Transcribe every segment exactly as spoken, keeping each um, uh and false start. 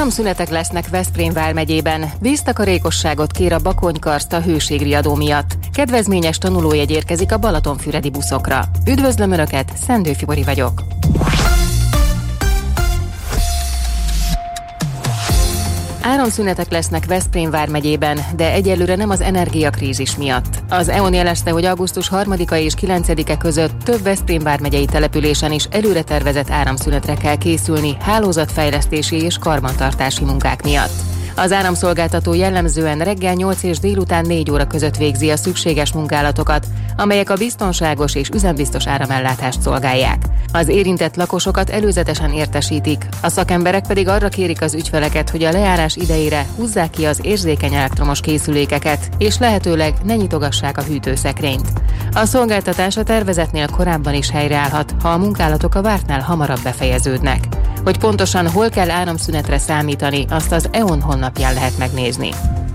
Áramszünetek lesznek Veszprém vármegyében. Víztakarékosságot kér a Bakonykarszt a hőségriadó miatt. Kedvezményes tanulójegy érkezik a balatonfüredi buszokra. Üdvözlöm Önöket, Szendő Fibori vagyok. Áramszünetek lesznek Veszprém vármegyében, de egyelőre nem az energiakrízis miatt. Az é o en jelezte, hogy augusztus harmadika és kilencedike között több Veszprém vármegyei településen is előre tervezett áramszünetre kell készülni hálózatfejlesztési és karbantartási munkák miatt. Az áramszolgáltató jellemzően reggel nyolc és délután négy óra között végzi a szükséges munkálatokat, amelyek a biztonságos és üzembiztos áramellátást szolgálják. Az érintett lakosokat előzetesen értesítik, a szakemberek pedig arra kérik az ügyfeleket, hogy a lejárás idejére húzzák ki az érzékeny elektromos készülékeket, és lehetőleg ne nyitogassák a hűtőszekrényt. A szolgáltatás a tervezetnél korábban is helyreállhat, ha a munkálatok a vártnál hamarabb befejeződnek. Hogy pontosan hol kell áramszünetre számítani, azt az é o en honlapján lehet megnézni.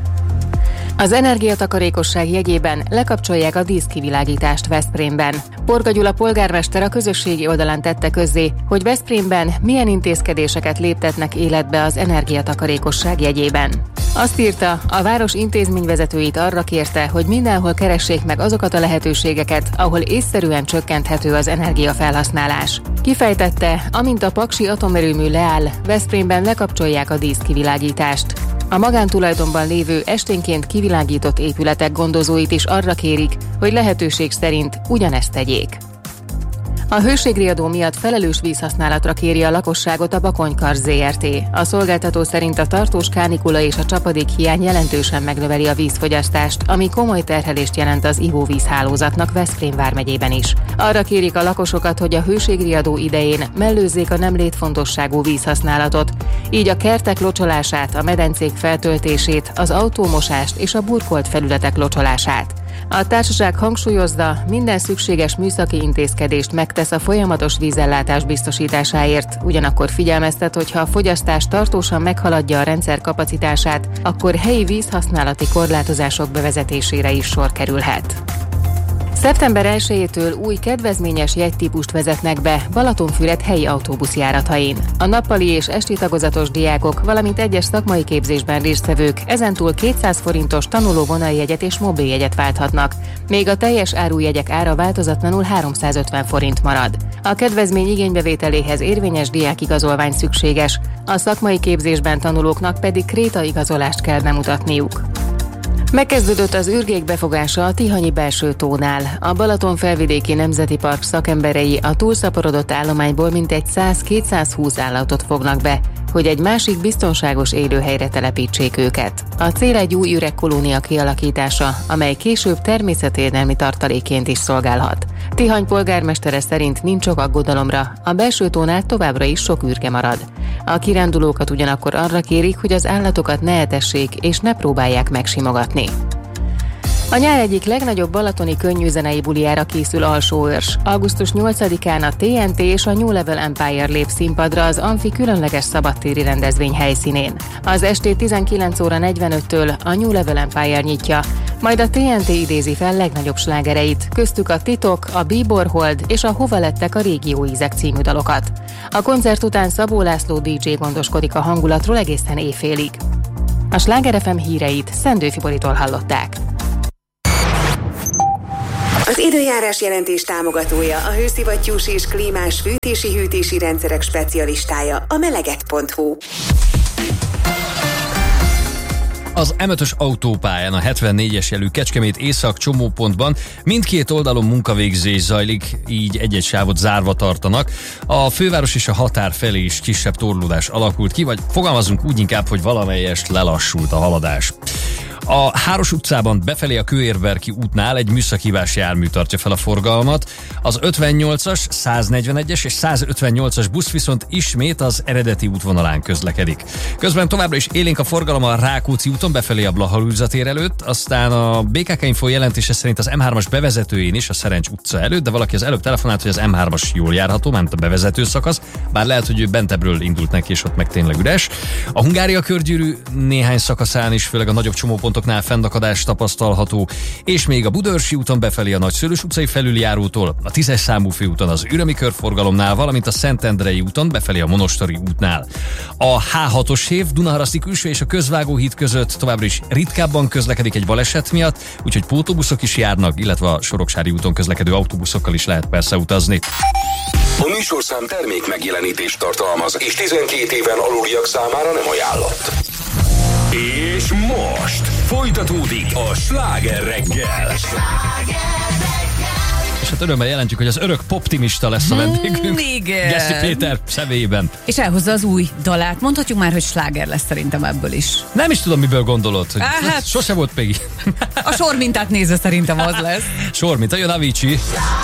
Az energiatakarékosság jegyében lekapcsolják a díszkivilágítást Veszprémben. Porga Gyula polgármester a közösségi oldalán tette közzé, hogy Veszprémben milyen intézkedéseket léptetnek életbe az energiatakarékosság jegyében. Azt írta, a város intézményvezetőit arra kérte, hogy mindenhol keressék meg azokat a lehetőségeket, ahol észszerűen csökkenthető az energiafelhasználás. Kifejtette, amint a paksi atomerőmű leáll, Veszprémben lekapcsolják a díszkivilágítást. A magántulajdonban lévő esténként kivilágított épületek gondozóit is arra kérik, hogy lehetőség szerint ugyanezt tegyék. A hőségriadó miatt felelős vízhasználatra kéri a lakosságot a Bakonykarszt zé er té. A szolgáltató szerint a tartós kánikula és a csapadék hiány jelentősen megnöveli a vízfogyasztást, ami komoly terhelést jelent az ivóvízhálózatnak Veszprém vármegyében is. Arra kérik a lakosokat, hogy a hőségriadó idején mellőzzék a nem létfontosságú vízhasználatot, így a kertek locsolását, a medencék feltöltését, az autómosást és a burkolt felületek locsolását. A társaság hangsúlyozza, minden szükséges műszaki intézkedést megtesz a folyamatos vízellátás biztosításáért, ugyanakkor figyelmeztet, hogy ha a fogyasztás tartósan meghaladja a rendszer kapacitását, akkor helyi vízhasználati korlátozások bevezetésére is sor kerülhet. szeptember elsejétől új kedvezményes jegytípust vezetnek be Balatonfüred helyi autóbuszjáratain. A nappali és esti tagozatos diákok, valamint egyes szakmai képzésben résztvevők ezentúl kétszáz forintos tanuló vonaljegyet és mobiljegyet válthatnak, még a teljes árujegyek ára változatlanul háromszázötven forint marad. A kedvezmény igénybevételéhez érvényes diákigazolvány szükséges, a szakmai képzésben tanulóknak pedig krétaigazolást kell bemutatniuk. Megkezdődött az ürgék befogása a Tihanyi belső tónál. A Balaton felvidéki nemzeti park szakemberei a túlszaporodott állományból mintegy száz-kétszázhúsz állatot fognak be, hogy egy másik biztonságos élőhelyre telepítsék őket. A cél egy új üregkolónia kialakítása, amely később természetvédelmi tartalékként is szolgálhat. Tihany polgármestere szerint nincs ok aggodalomra, a belső tónál továbbra is sok ürge marad. A kirándulókat ugyanakkor arra kérik, hogy az állatokat ne etessék és ne próbálják megsimogatni. A nyár egyik legnagyobb balatoni könnyűzenei bulijára készül Alsóörs. augusztus nyolcadikán a té en té és a New Level Empire lép színpadra az Amfi különleges szabadtéri rendezvény helyszínén. Az estét tizenkilenc óra negyvenöttől a New Level Empire nyitja, majd a té en té idézi fel legnagyobb slágereit, köztük a Titok, a Bíbor Hold és a Hova lettek a régió ízek című dalokat. A koncert után Szabó László dé dzsé gondoskodik a hangulatról egészen éjfélig. A Sláger ef em híreit Szendő Fiboritól hallották. Az időjárás jelentés támogatója a hőszivattyús és klímás fűtési-hűtési rendszerek specialistája, a meleget pont hu. Az em ötös autópályán a hetvennégyes jelű Kecskemét észak csomópontban mindkét oldalon munkavégzés zajlik, így egy-egy sávot zárva tartanak. A főváros és a határ felé is kisebb torlódás alakult ki, vagy fogalmazunk úgy inkább, hogy valamelyest lelassult a haladás. A Háros utcában befelé a Kőérberki útnál egy műszakívás jármű tartja fel a forgalmat. Az ötvennyolcas, száznegyvenegyes és százötvennyolcas busz viszont ismét az eredeti útvonalán közlekedik. Közben továbbra is élénk a forgalom a Rákóczi úton befelé a Blaha tér előtt, aztán a bé ká ká Info jelentése szerint az em hármas bevezetőjén is a Szerencs utca előtt, de valaki az előbb telefonált, hogy az em hármas jól járható, mármint a bevezető szakasz, bár lehet, hogy ő bentebbről indult neki, és ott meg tényleg üres. A Hungária körgyűrű néhány szakaszán is, főleg a nagyobb csomópontok pontoknál fennakadás tapasztalható, és még a Budaörsi úton befelé a Nagyszőlős utcai felüljárótól, a tízes számú főúton az Ürömi körforgalomnál, valamint a Szentendrei úton befelé a Monostari útnál. A há hatos hév Dunaharaszti külső és a Közvágóhíd között továbbra is ritkábban közlekedik egy baleset miatt, úgyhogy pótóbuszok is járnak, illetve a Soroksári úton közlekedő autóbuszokkal is lehet persze utazni. A műsorszám termék megjelenítést tartalmaz, és tizenkét éven aluliak számára nem ajánlott. És most folytatódik a Sláger reggel. És hát örömmel jelentjük, hogy az örök poptimista lesz a vendégünk. Igen. Geszti Péter személyében. És elhozza az új dalát. Mondhatjuk már, hogy sláger lesz szerintem ebből is. Nem is tudom, miből gondolod. Hogy hát, sose volt még. A sormintát nézve szerintem az lesz. Sorminta, jön Avicii.